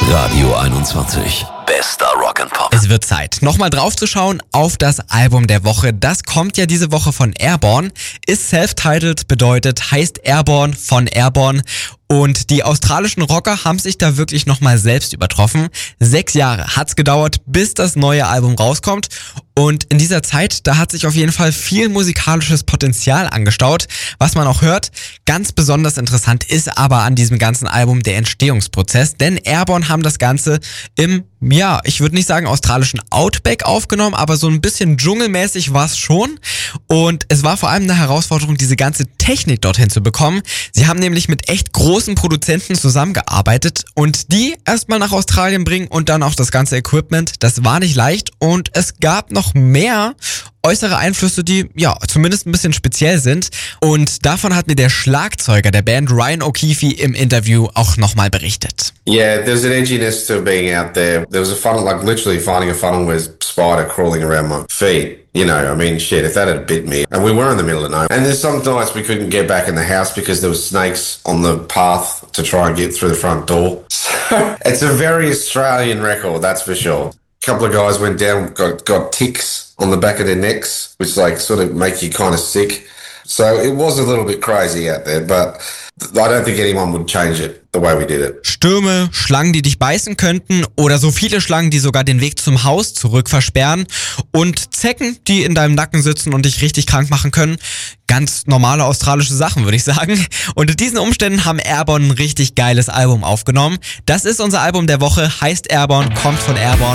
Radio 21. Bester Rock'n'Pop. Es wird Zeit, nochmal draufzuschauen auf das Album der Woche. Das kommt ja diese Woche von Airborne, ist self-titled, bedeutet, heißt Airborne von Airborne. Und die australischen Rocker haben sich da wirklich nochmal selbst übertroffen. 6 Jahre hat's gedauert, bis das neue Album rauskommt. Und in dieser Zeit, da hat sich auf jeden Fall viel musikalisches Potenzial angestaut, was man auch hört. Ganz besonders interessant ist aber an diesem ganzen Album der Entstehungsprozess, denn Airborne haben das Ganze im, ja, ich würde nicht sagen australischen Outback aufgenommen, aber so ein bisschen dschungelmäßig war es schon. Und es war vor allem eine Herausforderung, diese ganze Technik dorthin zu bekommen. Sie haben nämlich mit echt großen Produzenten zusammengearbeitet und die erstmal nach Australien bringen und dann auch das ganze Equipment. Das war nicht leicht und es gab noch mehr äußere Einflüsse, die ja zumindest ein bisschen speziell sind. Und davon hat mir der Schlagzeuger der Band Ryan O'Keefe im Interview auch nochmal berichtet. Yeah, there's an edginess to being out there. There was a funnel, like literally finding a funnel with a spider crawling around my feet. You know, I mean, shit, if that had bit me. And we were in the middle of nowhere. And there's some nights we couldn't get back in the house because there was snakes on the path to try and get through the front door. So it's a very Australian record, that's for sure. A couple of guys went down, got ticks on the back of their necks, which like sort of make you kind of sick. So it was a little bit crazy out there, but I don't think anyone would change it the way we did it. Stürme, Schlangen, die dich beißen könnten oder so viele Schlangen, die sogar den Weg zum Haus zurück versperren und Zecken, die in deinem Nacken sitzen und dich richtig krank machen können. Ganz normale australische Sachen, würde ich sagen. Unter diesen Umständen haben Airborne ein richtig geiles Album aufgenommen. Das ist unser Album der Woche, heißt Airborne, kommt von Airborne.